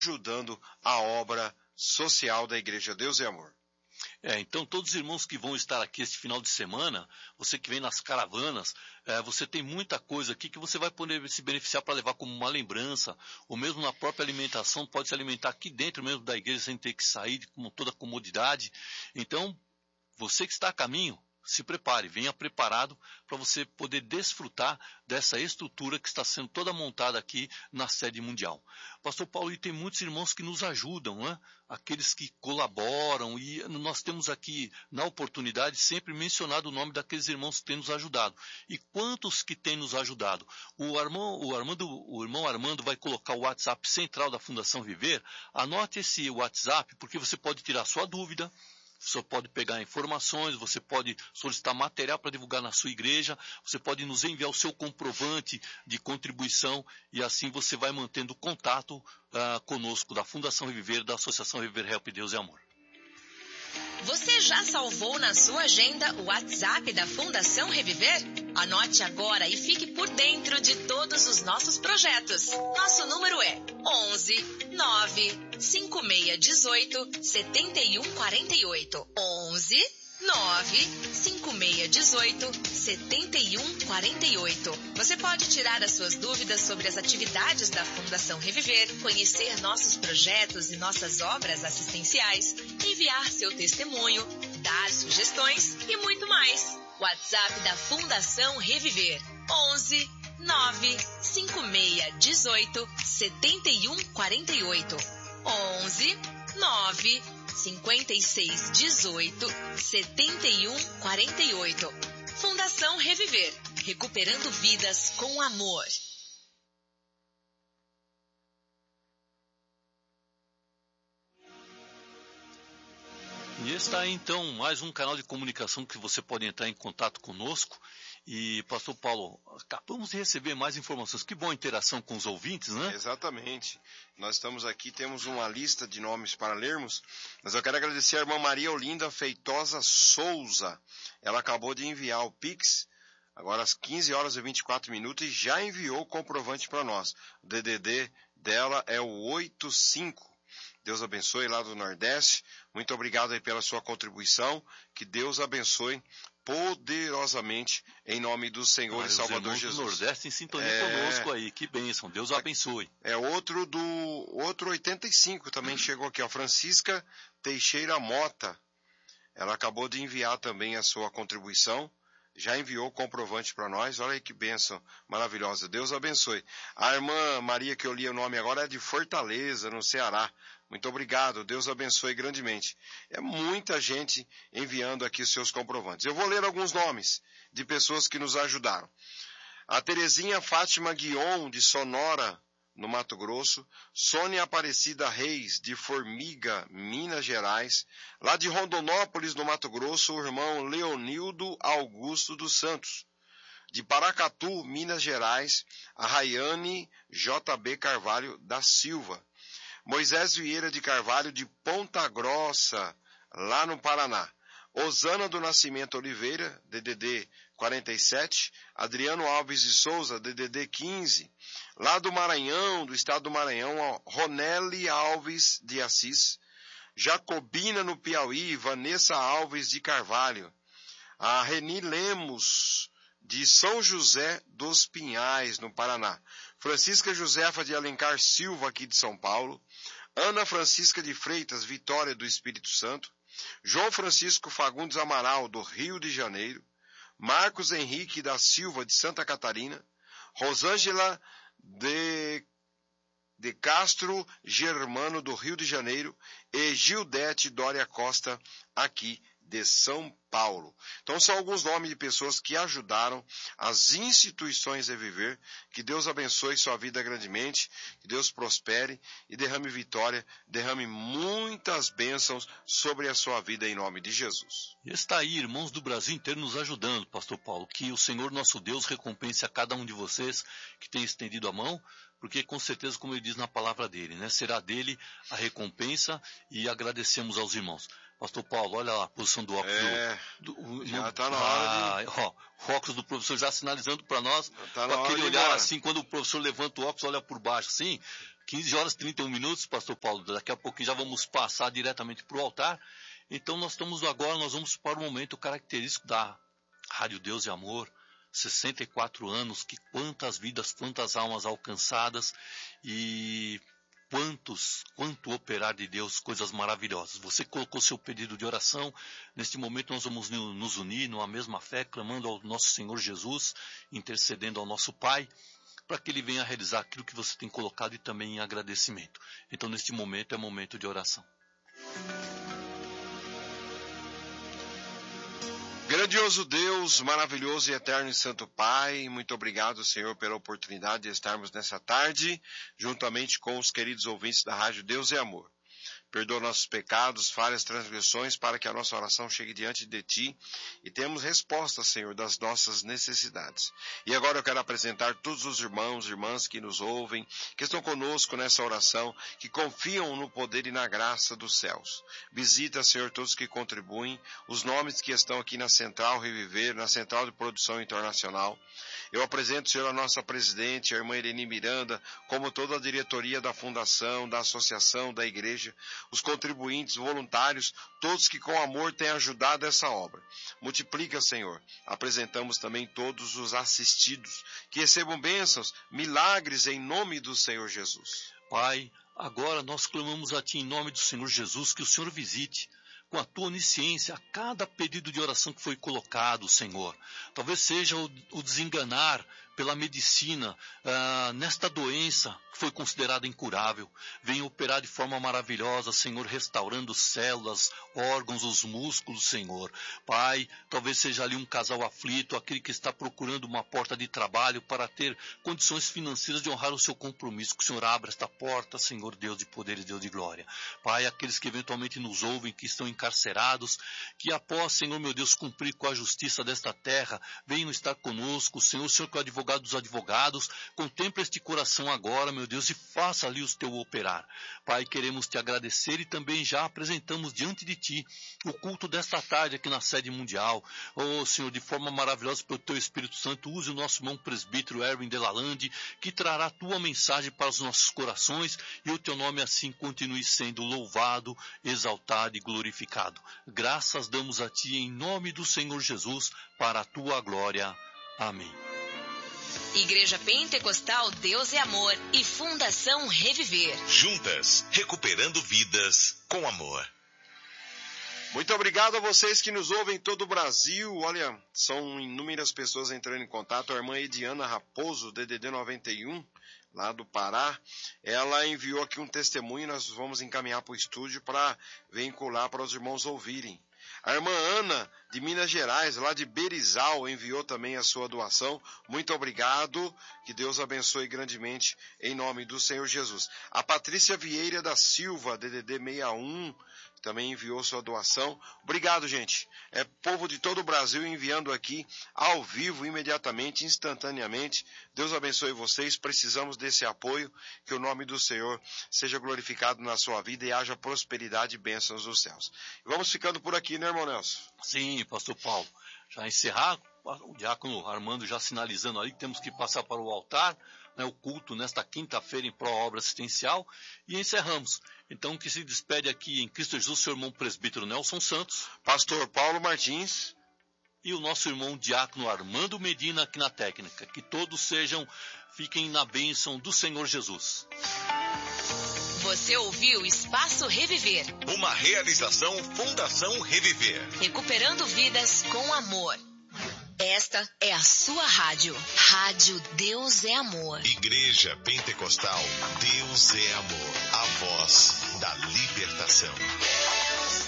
ajudando a obra social da Igreja Deus e Amor. Então todos os irmãos que vão estar aqui esse final de semana, você que vem nas caravanas, você tem muita coisa aqui que você vai poder se beneficiar para levar como uma lembrança, ou mesmo na própria alimentação, pode se alimentar aqui dentro mesmo da igreja sem ter que sair com toda a comodidade. Então, você que está a caminho, se prepare, venha preparado para você poder desfrutar dessa estrutura que está sendo toda montada aqui na sede mundial. Pastor Paulo, e tem muitos irmãos que nos ajudam, né? Aqueles que colaboram, e nós temos aqui, na oportunidade, sempre mencionado o nome daqueles irmãos que têm nos ajudado. E quantos que têm nos ajudado? O irmão Armando vai colocar o WhatsApp central da Fundação Viver. Anote esse WhatsApp, porque você pode tirar sua dúvida, você pode pegar informações, você pode solicitar material para divulgar na sua igreja, você pode nos enviar o seu comprovante de contribuição e assim você vai mantendo contato conosco da Fundação Reviver, da Associação Reviver Help Deus e Amor. Você já salvou na sua agenda o WhatsApp da Fundação Reviver? Anote agora e fique por dentro de todos os nossos projetos. Nosso número é 11 9 5618 7148. 11 9 5618 7148. Você pode tirar as suas dúvidas sobre as atividades da Fundação Reviver, conhecer nossos projetos e nossas obras assistenciais, enviar seu testemunho, dar sugestões e muito mais. WhatsApp da Fundação Reviver: 11 9 5618 7148. 11 9 5618 7148. Fundação Reviver, recuperando vidas com amor. E está aí então mais um canal de comunicação que você pode entrar em contato conosco. E, pastor Paulo, acabamos de receber mais informações. Que boa interação com os ouvintes, né? Exatamente. Nós estamos aqui, temos uma lista de nomes para lermos, mas eu quero agradecer a irmã Maria Olinda Feitosa Souza. Ela acabou de enviar o Pix, agora às 15 horas e 24 minutos, e já enviou o comprovante para nós. O DDD dela é o 85. Deus abençoe lá do Nordeste. Muito obrigado aí pela sua contribuição. Que Deus abençoe poderosamente em nome do Senhor e Salvador Jesus. Do Nordeste em sintonia conosco aí. Que bênção. Deus abençoe. Outro 85 também chegou aqui, ó. Francisca Teixeira Mota. Ela acabou de enviar também a sua contribuição. Já enviou o comprovante para nós. Olha aí que bênção maravilhosa. Deus abençoe. A irmã Maria, que eu li o nome agora, é de Fortaleza, no Ceará. Muito obrigado. Deus abençoe grandemente. É muita gente enviando aqui os seus comprovantes. Eu vou ler alguns nomes de pessoas que nos ajudaram. A Terezinha Fátima Guion, de Sonora, no Mato Grosso. Sônia Aparecida Reis, de Formiga, Minas Gerais. Lá de Rondonópolis, no Mato Grosso, o irmão Leonildo Augusto dos Santos. De Paracatu, Minas Gerais, a Rayane JB Carvalho da Silva. Moisés Vieira de Carvalho, de Ponta Grossa, lá no Paraná. Osana do Nascimento Oliveira, DDD 47. Adriano Alves de Souza, DDD 15. Lá do Maranhão, do estado do Maranhão, Ronelli Alves de Assis. Jacobina, no Piauí, Vanessa Alves de Carvalho. A Reni Lemos, de São José dos Pinhais, no Paraná. Francisca Josefa de Alencar Silva, aqui de São Paulo. Ana Francisca de Freitas, Vitória do Espírito Santo. João Francisco Fagundes Amaral, do Rio de Janeiro. Marcos Henrique da Silva, de Santa Catarina. Rosângela de Castro Germano, do Rio de Janeiro. E Gildete Dória Costa, aqui de São Paulo. Então são alguns nomes de pessoas que ajudaram as instituições a viver. Que Deus abençoe sua vida grandemente, que Deus prospere e derrame vitória, derrame muitas bênçãos sobre a sua vida em nome de Jesus. E está aí, irmãos do Brasil inteiro nos ajudando, pastor Paulo. Que o Senhor nosso Deus recompense a cada um de vocês que tem estendido a mão, porque com certeza, como ele diz na palavra dele, né, será dele a recompensa, e agradecemos aos irmãos. Pastor Paulo, olha lá a posição do óculos. Já está na hora de... o óculos do professor já sinalizando para nós, tá com aquele olhar assim, quando o professor levanta o óculos, olha por baixo assim, 15 horas e 31 minutos, pastor Paulo. Daqui a pouquinho já vamos passar diretamente para o altar. Então nós vamos para o momento característico da Rádio Deus e Amor. 64 anos, que quantas vidas, quantas almas alcançadas e quanto operar de Deus, coisas maravilhosas. Você colocou seu pedido de oração. Neste momento nós vamos nos unir numa mesma fé, clamando ao nosso Senhor Jesus, intercedendo ao nosso Pai, para que Ele venha realizar aquilo que você tem colocado e também em agradecimento. Então neste momento é momento de oração. Grandioso Deus, maravilhoso e eterno e santo Pai, muito obrigado, Senhor, pela oportunidade de estarmos nessa tarde, juntamente com os queridos ouvintes da Rádio Deus e Amor. Perdoa nossos pecados, falhas, transgressões, para que a nossa oração chegue diante de Ti e tenhamos resposta, Senhor, das nossas necessidades. E agora eu quero apresentar todos os irmãos e irmãs que nos ouvem, que estão conosco nessa oração, que confiam no poder e na graça dos céus. Visita, Senhor, todos que contribuem, os nomes que estão aqui na Central Reviver, na Central de Produção Internacional. Eu apresento, Senhor, a nossa presidente, a irmã Irene Miranda, como toda a diretoria da Fundação, da Associação, da Igreja, os contribuintes, voluntários, todos que com amor têm ajudado essa obra. Multiplica, Senhor. Apresentamos também todos os assistidos, que recebam bênçãos, milagres em nome do Senhor Jesus. Pai, agora nós clamamos a Ti em nome do Senhor Jesus, que o Senhor visite com a Tua onisciência a cada pedido de oração que foi colocado, Senhor. Talvez seja o desenganar pela medicina nesta doença que foi considerada incurável. Venha operar de forma maravilhosa, Senhor, restaurando células, órgãos, os músculos, Senhor. Pai, talvez seja ali um casal aflito, aquele que está procurando uma porta de trabalho para ter condições financeiras de honrar o seu compromisso. Que o Senhor abra esta porta, Senhor, Deus de poder e Deus de glória. Pai, aqueles que eventualmente nos ouvem, que estão encarcerados, que após, Senhor, meu Deus, cumprir com a justiça desta terra, venham estar conosco, Senhor, que é o advogado dos advogados, contempla este coração agora, meu Deus, e faça ali o teu operar. Pai, queremos te agradecer e também já apresentamos diante de ti o culto desta tarde aqui na sede mundial. Oh, Senhor, de forma maravilhosa pelo teu Espírito Santo, use o nosso irmão presbítero Erwin Delalande, que trará a tua mensagem para os nossos corações e o teu nome assim continue sendo louvado, exaltado e glorificado. Graças damos a ti em nome do Senhor Jesus, para a tua glória. Amém. Igreja Pentecostal Deus é Amor e Fundação Reviver. Juntas, recuperando vidas com amor. Muito obrigado a vocês que nos ouvem em todo o Brasil. Olha, são inúmeras pessoas entrando em contato. A irmã Ediana Raposo, DDD 91, lá do Pará, ela enviou aqui um testemunho. Nós vamos encaminhar para o estúdio para vincular para os irmãos ouvirem. A irmã Ana, de Minas Gerais, lá de Berizal, enviou também a sua doação. Muito obrigado. Que Deus abençoe grandemente em nome do Senhor Jesus. A Patrícia Vieira da Silva, DDD 61, também enviou sua doação. Obrigado, gente. É povo de todo o Brasil enviando aqui ao vivo, imediatamente, instantaneamente. Deus abençoe vocês. Precisamos desse apoio. Que o nome do Senhor seja glorificado na sua vida e haja prosperidade e bênçãos dos céus. Vamos ficando por aqui, né, irmão Nelson? Sim, pastor Paulo. Já encerrar, o diácono Armando já sinalizando ali que temos que passar para o altar, né, o culto nesta quinta-feira em pró-obra assistencial, e encerramos. Então, que se despede aqui em Cristo Jesus, seu irmão presbítero Nelson Santos, pastor Paulo Martins e o nosso irmão diácono Armando Medina aqui na técnica. Que todos fiquem na bênção do Senhor Jesus. Você ouviu Espaço Reviver. Uma realização Fundação Reviver. Recuperando vidas com amor. Esta é a sua rádio. Rádio Deus é Amor. Igreja Pentecostal Deus é Amor. A voz da libertação. Deus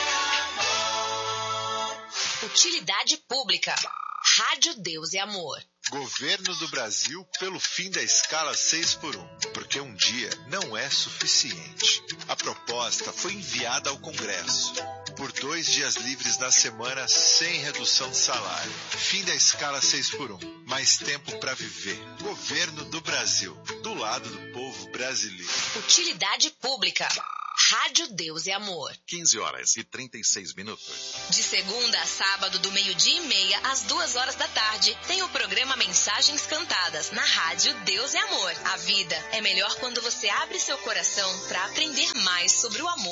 é amor. Utilidade pública. Rádio Deus é Amor. Governo do Brasil pelo fim da escala 6x1, porque um dia não é suficiente. A proposta foi enviada ao Congresso. Por 2 dias livres na semana sem redução de salário. Fim da escala 6x1. Mais tempo para viver. Governo do Brasil. Do lado do povo brasileiro. Utilidade pública. Rádio Deus é Amor. 15h36. De segunda a sábado, do 12:30 às 14h, tem o programa Mensagens Cantadas na Rádio Deus é Amor. A vida é melhor quando você abre seu coração para aprender mais sobre o amor